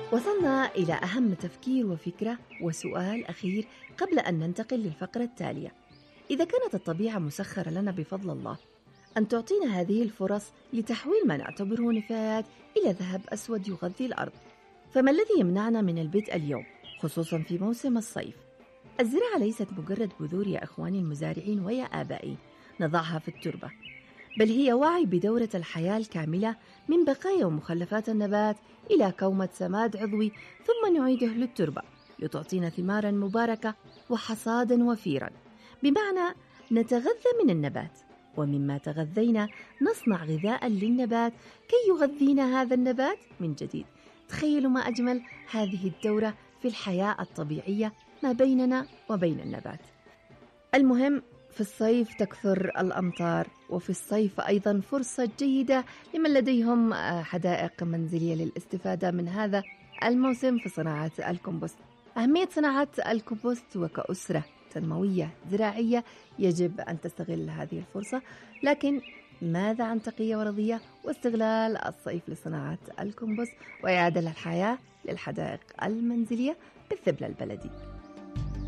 وصلنا إلى أهم تفكير وفكرة وسؤال أخير قبل أن ننتقل للفقرة التالية. إذا كانت الطبيعة مسخرة لنا بفضل الله أن تعطينا هذه الفرص لتحويل ما نعتبره نفايات إلى ذهب أسود يغذي الأرض، فما الذي يمنعنا من البدء اليوم، خصوصا في موسم الصيف؟ الزراعة ليست مجرد بذور يا أخواني المزارعين ويا آبائي نضعها في التربة، بل هي وعي بدورة الحياة الكاملة من بقايا ومخلفات النبات إلى كومة سماد عضوي ثم نعيده للتربة لتعطينا ثمارا مباركة وحصادا وفيرا. بمعنى نتغذى من النبات، ومما تغذينا نصنع غذاء للنبات كي يغذينا هذا النبات من جديد. تخيلوا ما أجمل هذه الدورة في الحياة الطبيعية ما بيننا وبين النبات. المهم في الصيف تكثر الأمطار، وفي الصيف أيضا فرصة جيدة لمن لديهم حدائق منزلية للاستفادة من هذا الموسم في صناعة الكمبوست. أهمية صناعة الكمبوست وكأسرة تنموية زراعية يجب أن تستغل هذه الفرصة، لكن ماذا عن تقية ورضية واستغلال الصيف لصناعة الكمبوست وإعادة الحياة للحدائق المنزلية بالثبلة البلدي؟